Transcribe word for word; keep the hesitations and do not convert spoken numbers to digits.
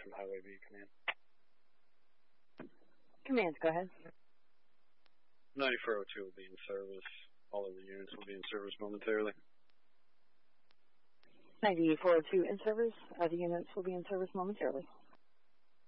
from Highway B Command. Command, go ahead. ninety-four oh two will be in service. All of the units will be in service momentarily. ninety-four oh two in service. Uh, the units will be in service momentarily.